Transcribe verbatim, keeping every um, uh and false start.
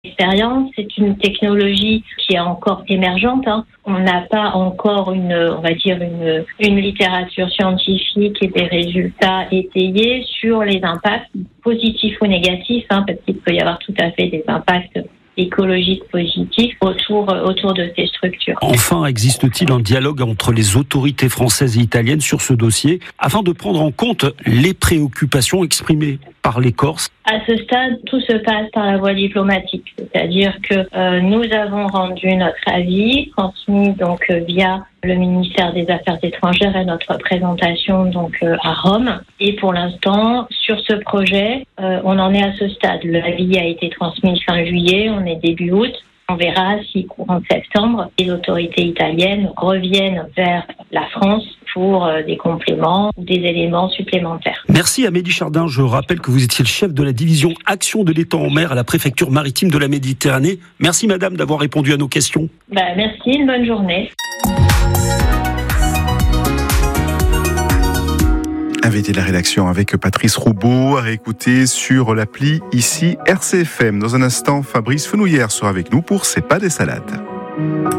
Expérience, c'est une technologie qui est encore émergente. Hein. On n'a pas encore une, on va dire une, une littérature scientifique et des résultats étayés sur les impacts positifs ou négatifs, hein, parce qu'il peut y avoir tout à fait des impacts écologiques positifs autour, autour de ces structures. Enfin, existe-t-il un dialogue entre les autorités françaises et italiennes sur ce dossier afin de prendre en compte les préoccupations exprimées par les Corses? À ce stade, tout se passe par la voie diplomatique, c'est-à-dire que euh, nous avons rendu notre avis, transmis donc euh, via le ministère des Affaires étrangères et notre représentation donc euh, à Rome. Et pour l'instant, sur ce projet, euh, on en est à ce stade. L'avis a été transmis fin juillet, on est début août. On verra si courant septembre, les autorités italiennes reviennent vers la France pour des compléments ou des éléments supplémentaires. Merci Amélie Chardin. Je rappelle que vous étiez le chef de la division Action de l'État en mer à la préfecture maritime de la Méditerranée. Merci madame d'avoir répondu à nos questions. Bah, merci, une bonne journée. Invité de la rédaction avec Patrice Roubaud à réécouter sur l'appli ici R C F M. Dans un instant, Fabrice Fenouillère sera avec nous pour C'est pas des salades.